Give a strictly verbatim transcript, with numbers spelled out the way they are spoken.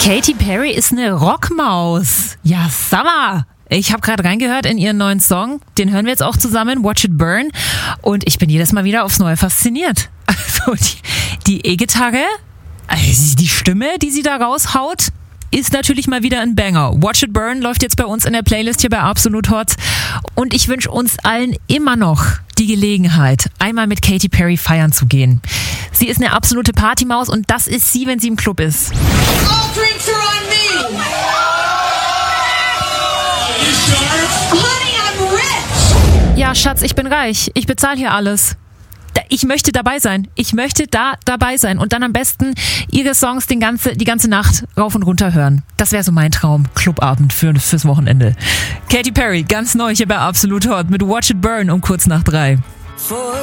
Katy Perry ist eine Rockmaus. Ja, Summer. Ich habe gerade reingehört in ihren neuen Song. Den hören wir jetzt auch zusammen, Watch It Burn. Und ich bin jedes Mal wieder aufs Neue fasziniert. Also die, die E-Gitarre, also die Stimme, die sie da raushaut, ist natürlich mal wieder ein Banger. Watch It Burn läuft jetzt bei uns in der Playlist hier bei Absolut Hot. Und ich wünsche uns allen immer noch die Gelegenheit, einmal mit Katy Perry feiern zu gehen. Sie ist eine absolute Partymaus und das ist sie, wenn sie im Club ist. All drinks are on me! Honey, I'm rich! Ja, Schatz, ich bin reich. Ich bezahle hier alles. Ich möchte dabei sein. Ich möchte da dabei sein. Und dann am besten ihre Songs den ganze, die ganze Nacht rauf und runter hören. Das wäre so mein Traum. Clubabend für, fürs Wochenende. Katy Perry, ganz neu hier bei Absolut Hot mit Watch It Burn um kurz nach drei.